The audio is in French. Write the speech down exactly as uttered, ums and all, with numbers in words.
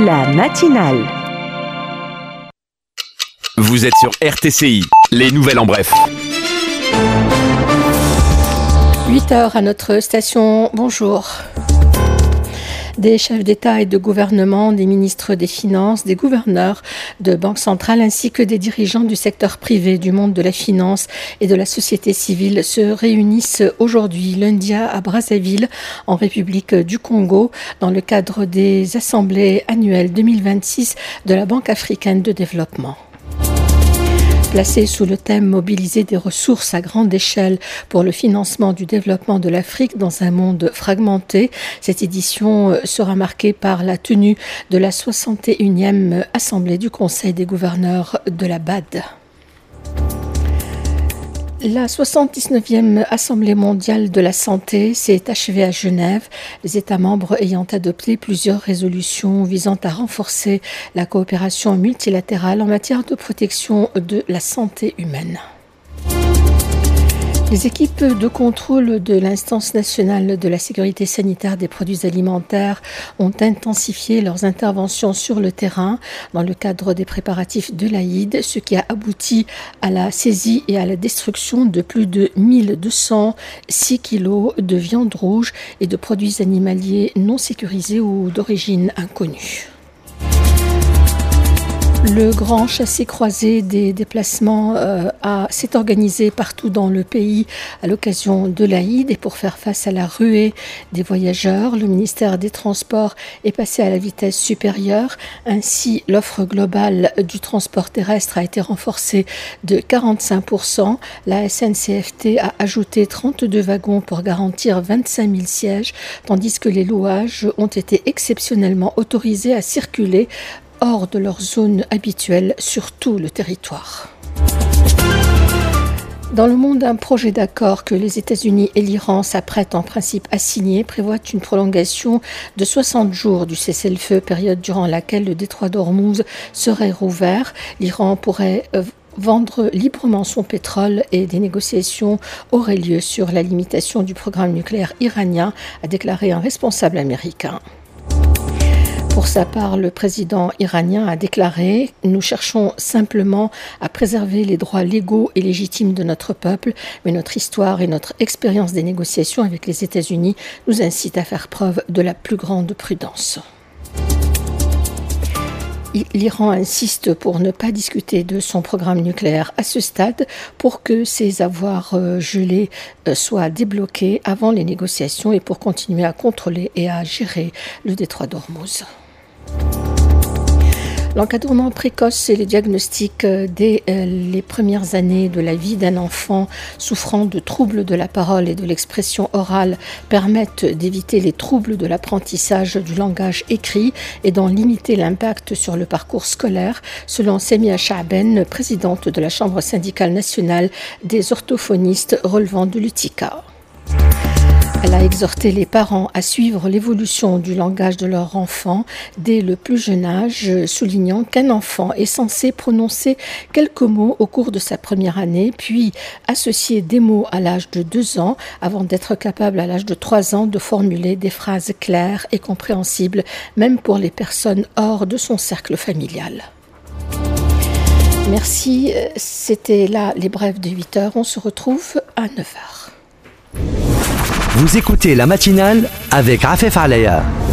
La matinale. Vous êtes sur R T C I, les nouvelles en bref. huit heures à notre station, bonjour. Des chefs d'État et de gouvernement, des ministres des Finances, des gouverneurs de banques centrales ainsi que des dirigeants du secteur privé, du monde de la finance et de la société civile se réunissent aujourd'hui, lundi à Brazzaville, en République du Congo, dans le cadre des assemblées annuelles deux mille vingt-six de la Banque africaine de développement. Placé sous le thème « Mobiliser des ressources à grande échelle pour le financement du développement de l'Afrique dans un monde fragmenté », cette édition sera marquée par la tenue de la soixante et unième Assemblée du Conseil des gouverneurs de la B A D. La soixante-dix-neuvième Assemblée mondiale de la santé s'est achevée à Genève, les États membres ayant adopté plusieurs résolutions visant à renforcer la coopération multilatérale en matière de protection de la santé humaine. Les équipes de contrôle de l'Instance nationale de la sécurité sanitaire des produits alimentaires ont intensifié leurs interventions sur le terrain dans le cadre des préparatifs de l'Aïd, ce qui a abouti à la saisie et à la destruction de plus de mille deux cent six kilos de viande rouge et de produits animaliers non sécurisés ou d'origine inconnue. Le grand chassé-croisé des déplacements euh, a, s'est organisé partout dans le pays à l'occasion de l'Aïd et pour faire face à la ruée des voyageurs, le ministère des Transports est passé à la vitesse supérieure. Ainsi, l'offre globale du transport terrestre a été renforcée de quarante-cinq pour cent. La S N C F T a ajouté trente-deux wagons pour garantir vingt-cinq mille sièges, tandis que les louages ont été exceptionnellement autorisés à circuler hors de leur zone habituelle sur tout le territoire. Dans le monde, un projet d'accord que les États-Unis et l'Iran s'apprêtent en principe à signer prévoit une prolongation de soixante jours du cessez-le-feu, période durant laquelle le détroit d'Ormuz serait rouvert. L'Iran pourrait euh, vendre librement son pétrole et des négociations auraient lieu sur la limitation du programme nucléaire iranien, a déclaré un responsable américain. Pour sa part, le président iranien a déclaré « Nous cherchons simplement à préserver les droits légaux et légitimes de notre peuple, mais notre histoire et notre expérience des négociations avec les États-Unis nous incitent à faire preuve de la plus grande prudence ». L'Iran insiste pour ne pas discuter de son programme nucléaire à ce stade pour que ses avoirs gelés soient débloqués avant les négociations et pour continuer à contrôler et à gérer le détroit d'Ormuz. L'encadrement précoce et les diagnostics dès les premières années de la vie d'un enfant souffrant de troubles de la parole et de l'expression orale permettent d'éviter les troubles de l'apprentissage du langage écrit et d'en limiter l'impact sur le parcours scolaire, selon Semia Chaaben, présidente de la Chambre syndicale nationale des orthophonistes relevant de l'U T I C A. Elle a exhorté les parents à suivre l'évolution du langage de leur enfant dès le plus jeune âge, soulignant qu'un enfant est censé prononcer quelques mots au cours de sa première année, puis associer des mots à l'âge de deux ans, avant d'être capable à l'âge de trois ans de formuler des phrases claires et compréhensibles, même pour les personnes hors de son cercle familial. Merci, c'était là les brèves de huit heures. On se retrouve à neuf heures. Vous écoutez La Matinale avec Rafef Alaya.